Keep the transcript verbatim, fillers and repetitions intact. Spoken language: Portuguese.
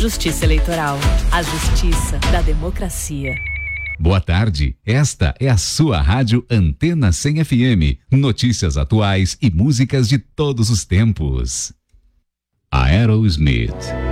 Justiça Eleitoral. A justiça da democracia. Boa tarde, esta é a sua rádio Antena cem F M. Notícias atuais e músicas de todos os tempos. Aerosmith.